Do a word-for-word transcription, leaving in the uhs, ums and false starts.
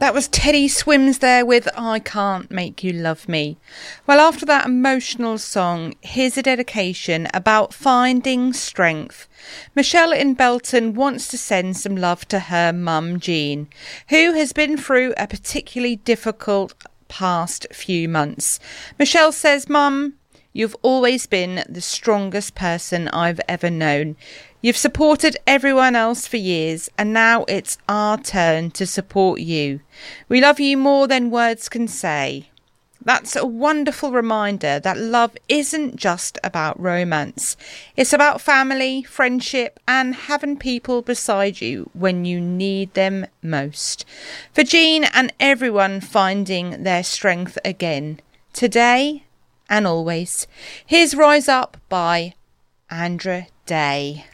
That was Teddy Swims there with I Can't Make You Love Me. Well, after that emotional song, here's a dedication about finding strength. Michelle in Belton wants to send some love to her mum, Jean, who has been through a particularly difficult past few months. Michelle says, "Mum, you've always been the strongest person I've ever known. You've supported everyone else for years, and now it's our turn to support you. We love you more than words can say." That's a wonderful reminder that love isn't just about romance. It's about family, friendship, and having people beside you when you need them most. For Jean and everyone finding their strength again, today and always, here's Rise Up by Andra Day.